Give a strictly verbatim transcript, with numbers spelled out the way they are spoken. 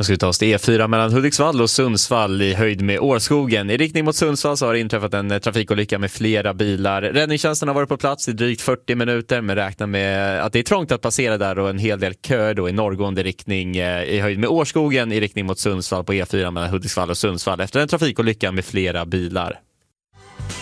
Och ska vi ta oss till E fyra mellan Hudiksvall och Sundsvall i höjd med Årskogen. I riktning mot Sundsvall så har det inträffat en trafikolycka med flera bilar. Räddningstjänsten har varit på plats i drygt fyrtio minuter, men räknar med att det är trångt att passera där och en hel del kö då i norrgående riktning i höjd med Årskogen i riktning mot Sundsvall på E fyra mellan Hudiksvall och Sundsvall efter en trafikolycka med flera bilar.